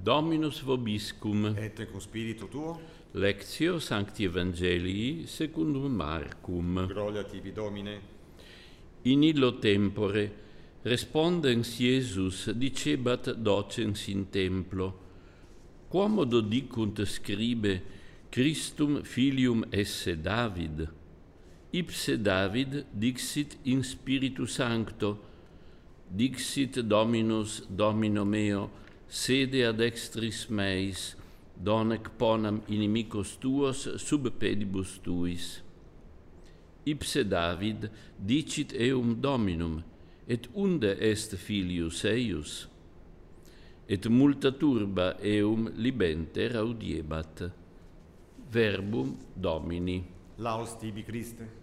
Dominus vobiscum. Et cum spiritu tuo. Lectio Sancti Evangelii secundum Marcum. Gloria tibi, Domine. In illo tempore respondens Iesus dicebat docens in templo: Quomodo dicunt scribe Christum filium esse David? Ipse David dixit in Spiritu Sancto: Dixit Dominus Domino meo, sede ad extris meis, donec ponam inimicos tuos sub pedibus tuis. Ipse David dicit eum Dominum, et unde est filius eius? Et multa turba eum libenter audiebat. Verbum Domini. Laus tibi, Christe.